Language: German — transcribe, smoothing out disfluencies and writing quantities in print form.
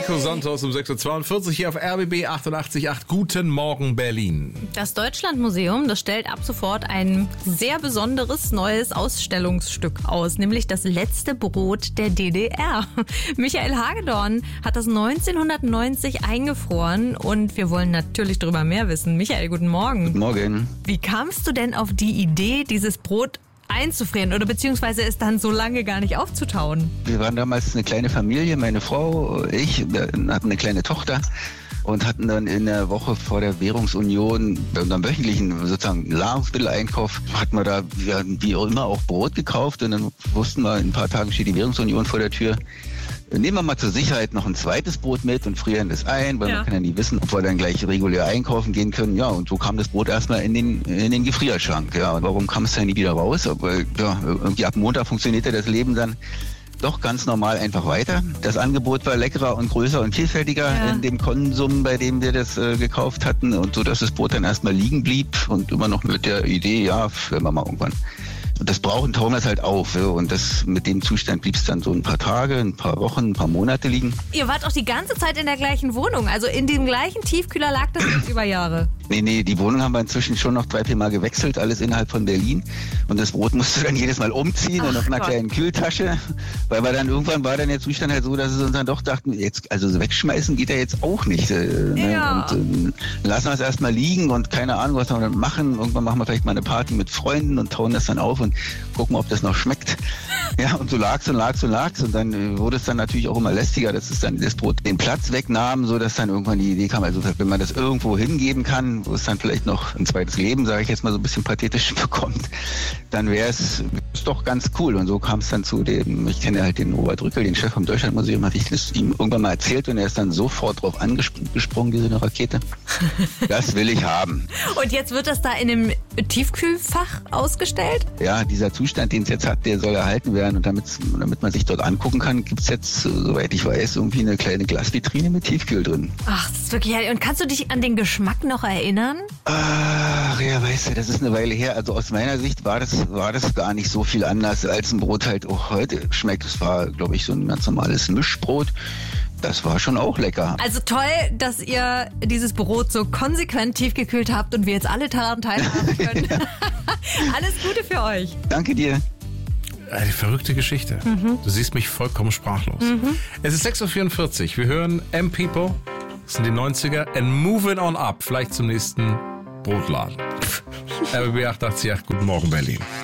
Nico Santos um 6.42 Uhr hier auf RBB 88.8. Guten Morgen, Berlin. Das Deutschlandmuseum, das stellt ab sofort ein sehr besonderes neues Ausstellungsstück aus, nämlich das letzte Brot der DDR. Michael Hagedorn hat das 1990 eingefroren und wir wollen natürlich darüber mehr wissen. Michael, guten Morgen. Guten Morgen. Wie kamst du denn auf die Idee, dieses Brot einzufrieren oder beziehungsweise es dann so lange gar nicht aufzutauen? Wir waren damals eine kleine Familie, meine Frau, ich, wir hatten eine kleine Tochter und hatten dann in der Woche vor der Währungsunion, bei unserem wöchentlichen sozusagen Nahrungsmitteleinkauf, hatten wir da wie auch immer auch Brot gekauft und dann wussten wir, in ein paar Tagen steht die Währungsunion vor der Tür. Nehmen wir mal zur Sicherheit noch ein zweites Brot mit und frieren das ein, weil man kann ja nie wissen, ob wir dann gleich regulär einkaufen gehen können. Ja, und so kam das Brot erstmal in den Gefrierschrank. Ja, und warum kam es dann nie wieder raus? Aber ja, irgendwie ab Montag funktionierte das Leben dann doch ganz normal einfach weiter. Das Angebot war leckerer und größer und vielfältiger in dem Konsum, bei dem wir das gekauft hatten. Und so, dass das Brot dann erstmal liegen blieb und immer noch mit der Idee, ja, wenn wir mal irgendwann. Und das brauchen tauen das halt auf. Ja. Und das mit dem Zustand blieb es dann so ein paar Tage, ein paar Wochen, ein paar Monate liegen. Ihr wart auch die ganze Zeit in der gleichen Wohnung, also in dem gleichen Tiefkühler lag das jetzt über Jahre. Nee, die Wohnung haben wir inzwischen schon noch 3-4 Mal gewechselt, alles innerhalb von Berlin. Und das Brot musste dann jedes Mal umziehen und auf einer kleinen Kühltasche. Weil wir dann irgendwann war dann der Zustand halt so, dass es uns dann doch dachten, jetzt, also wegschmeißen geht ja jetzt auch nicht. Ja. Und lassen wir es erstmal liegen und keine Ahnung, was wir dann machen. Irgendwann machen wir vielleicht mal eine Party mit Freunden und tauen das dann auf und gucken, ob das noch schmeckt. Ja, und so lag's. Und dann wurde es dann natürlich auch immer lästiger, dass es dann das Brot den Platz wegnahm, so dass dann irgendwann die Idee kam, also wenn man das irgendwo hingeben kann, wo es dann vielleicht noch ein zweites Leben, sage ich jetzt mal so ein bisschen pathetisch bekommt, dann wäre es doch ganz cool. Und so kam es dann zu dem, ich kenne halt den Robert Rückel, den Chef vom Deutschlandmuseum, hatte ich das ihm irgendwann mal erzählt und er ist dann sofort drauf angesprungen, diese Rakete. Das will ich haben. Und jetzt wird das da in einem Tiefkühlfach ausgestellt? Ja, dieser Zustand, den es jetzt hat, der soll erhalten werden. Und damit man sich dort angucken kann, gibt es jetzt, soweit ich weiß, irgendwie eine kleine Glasvitrine mit Tiefkühl drin. Ach, das ist wirklich herrlich. Und kannst du dich an den Geschmack noch erinnern? Ach ja, weißt du, das ist eine Weile her. Also aus meiner Sicht war das gar nicht so viel anders, als ein Brot halt auch heute schmeckt. Es war, glaube ich, so ein ganz normales Mischbrot. Das war schon auch lecker. Also toll, dass ihr dieses Brot so konsequent tiefgekühlt habt und wir jetzt alle daran teilhaben können. Alles Gute für euch. Danke dir. Eine verrückte Geschichte. Du siehst mich vollkommen sprachlos. Es ist 6.44 Uhr. Wir hören M-People. Das sind die 90er. And moving on up. Vielleicht zum nächsten Brotladen. RBB 88.8. Guten Morgen, Berlin.